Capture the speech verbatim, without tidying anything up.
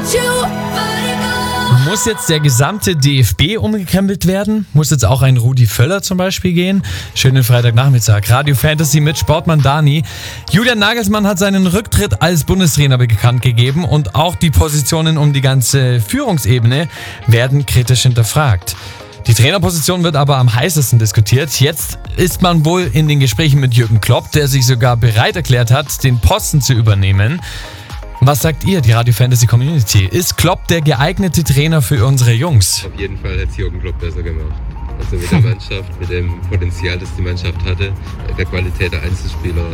Muss jetzt der gesamte D F B umgekrempelt werden? Muss jetzt auch ein Rudi Völler zum Beispiel gehen? Schönen Freitagnachmittag. Radio Fantasy mit Sportmann Dani. Julian Nagelsmann hat seinen Rücktritt als Bundestrainer bekannt gegeben und auch die Positionen um die ganze Führungsebene werden kritisch hinterfragt. Die Trainerposition wird aber am heißesten diskutiert. Jetzt ist man wohl in den Gesprächen mit Jürgen Klopp, der sich sogar bereit erklärt hat, den Posten zu übernehmen. Was sagt ihr, die Radio Fantasy Community? Ist Klopp der geeignete Trainer für unsere Jungs? Auf jeden Fall hat es Jürgen Klopp besser gemacht. Also mit der Mannschaft, mit dem Potenzial, das die Mannschaft hatte, der Qualität der Einzelspieler.